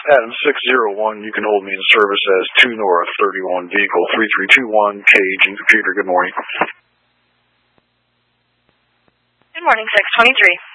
Adam 601, you can hold me in service as 2 North 31 Vehicle 3321, Cage and Computer. Good morning. Good morning, 623.